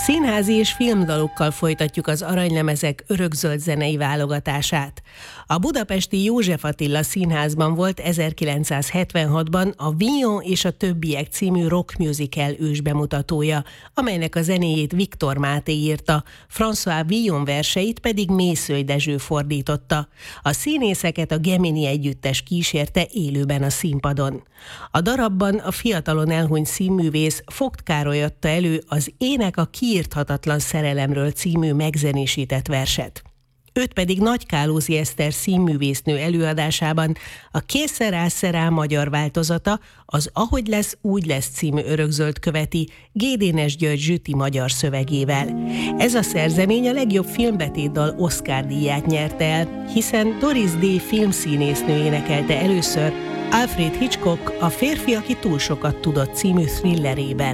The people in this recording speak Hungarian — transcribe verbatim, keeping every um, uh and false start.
Színházi és filmdalokkal folytatjuk az aranylemezek örökzöld zenei válogatását. A budapesti József Attila Színházban volt ezerkilencszázhetvenhatban a Villon és a többiek című rock musical ősbemutatója, amelynek a zenéjét Viktor Máté írta, François Villon verseit pedig Mészöly Dezső fordította. A színészeket a Gemini együttes kísérte élőben a színpadon. A darabban a fiatalon elhunyt színművész Vogt Károly adta elő az Ének a kiírthatatlan szerelemről című megzenésített verset. Őt pedig Nagy Kálózi Eszter színművésznő előadásában a Készer-Ászer-Á magyar változata, az Ahogy lesz, úgy lesz című örökzöld követi Gédénes György Zsüti magyar szövegével. Ez a szerzemény a legjobb filmbetétdal Oscar-díját nyerte el, hiszen Doris Day filmszínésznő énekelte először Alfred Hitchcock A férfi, aki túl sokat tudott című thrillerében.